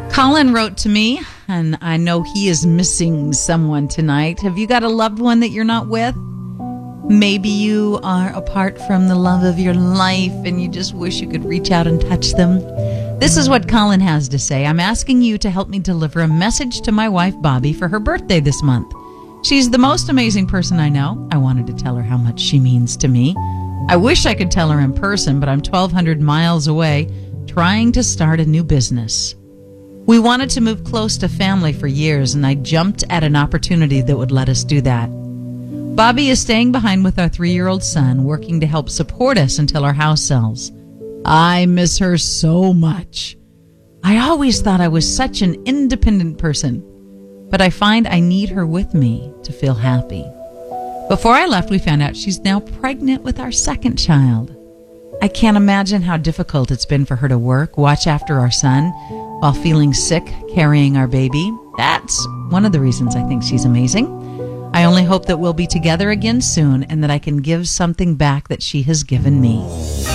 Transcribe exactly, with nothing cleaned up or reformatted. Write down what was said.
Colin wrote to me, and I know he is missing someone tonight. Have you got a loved one that you're not with? Maybe you are apart from the love of your life and you just wish you could reach out and touch them. This is what Colin has to say. I'm asking you to help me deliver a message to my wife, Bobby, for her birthday this month. She's the most amazing person I know. I wanted to tell her how much she means to me. I wish I could tell her in person, but I'm twelve hundred miles away trying to start a new business. We wanted to move close to family for years, and I jumped at an opportunity that would let us do that. Bobby is staying behind with our three-year-old son, working to help support us until our house sells. I miss her so much. I always thought I was such an independent person, but I find I need her with me to feel happy. Before I left, we found out she's now pregnant with our second child. I can't imagine how difficult it's been for her to work, watch after our son, while feeling sick carrying our baby. That's one of the reasons I think she's amazing. I only hope that we'll be together again soon and that I can give something back that she has given me.